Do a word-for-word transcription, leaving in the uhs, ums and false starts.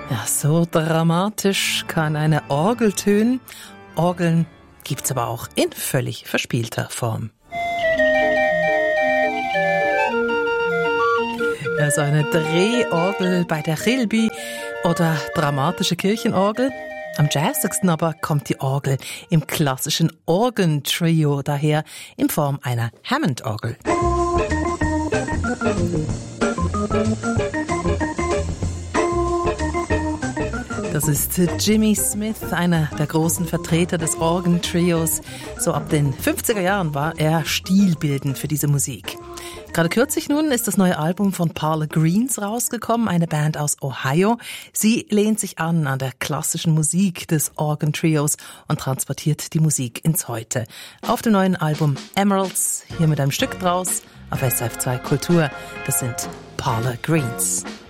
Ja, so dramatisch kann eine Orgel tönen. Orgeln gibt's aber auch in völlig verspielter Form. Also eine Drehorgel bei der Chilbi oder dramatische Kirchenorgel. Am jazzigsten aber kommt die Orgel im klassischen Orgentrio daher in Form einer Hammond-Orgel. Das ist Jimmy Smith, einer der großen Vertreter des Orgentrios. So ab den fünfziger Jahren war er stilbildend für diese Musik. Gerade kürzlich nun ist das neue Album von Parlor Greens rausgekommen, eine Band aus Ohio. Sie lehnt sich an an der klassischen Musik des Orgentrios und transportiert die Musik ins Heute. Auf dem neuen Album Emeralds, hier mit einem Stück draus, auf S R F zwei Kultur, das sind Parlor Greens.